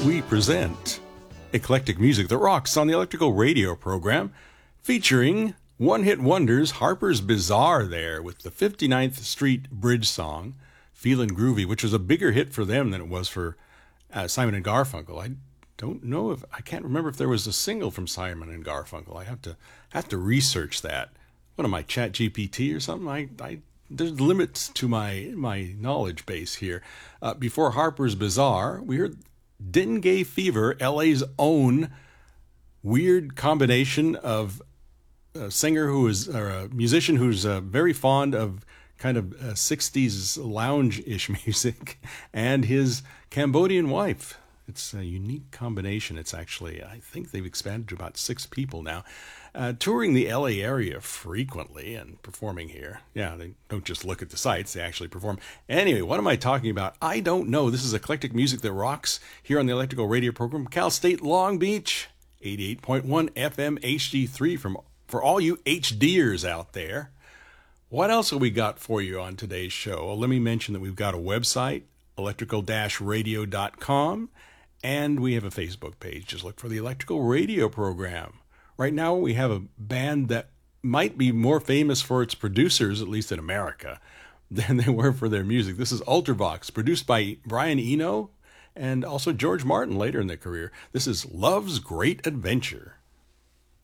we present Eclectic Music That Rocks on the Electrical Radio program, featuring one-hit wonders Harper's Bazaar there with the 59th Street Bridge song, Feelin' Groovy, which was a bigger hit for them than it was for Simon and Garfunkel. I can't remember if there was a single from Simon and Garfunkel. I have to research that. What am I, Chat GPT or something? There's limits to my knowledge base here. Before Harper's Bazaar, we heard Dengay Fever, LA's own weird combination of a singer or a musician who's very fond of kind of 60s lounge-ish music, and his Cambodian wife. It's a unique combination. It's actually, I think they've expanded to about 6 people now, touring the LA area frequently and performing here. Yeah, they don't just look at the sights, they actually perform. Anyway, what am I talking about? I don't know. This is Eclectic Music That Rocks here on the Electrical Radio program, Cal State Long Beach, 88.1 FM HD3 for all you HDers out there. What else have we got for you on today's show? Well, let me mention that we've got a website, electrical-radio.com, and we have a Facebook page. Just look for the Electrical Radio program. Right now, we have a band that might be more famous for its producers, at least in America, than they were for their music. This is Ultravox, produced by Brian Eno and also George Martin later in their career. This is Love's Great Adventure.